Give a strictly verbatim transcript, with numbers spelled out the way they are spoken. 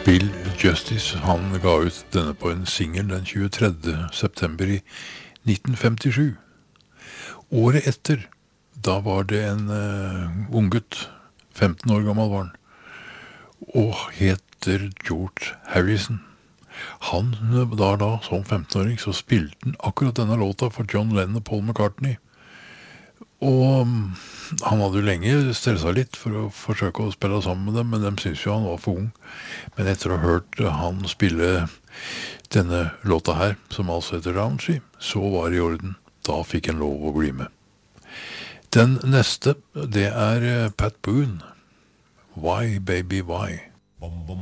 Bill Justice, han ga ut denne på en singel den tjuetredje september i nitten femtisju. Året etter, da var det en uh, unggutt, femten år gammel var han, og heter George Harrison. Han da, da som femtenåring, så spilte han akkurat denne låta for John Lennon og Paul McCartney. Og han hadde jo lenge stresset litt for å forsøke å spille sammen med dem, men de syntes jo han var for ung. Men etter å ha hørt han spille denne låta her, som altså heter Roundtree, så var det i orden. Da fikk han lov å bli med. Den neste, det er Pat Boone. Why, baby, why?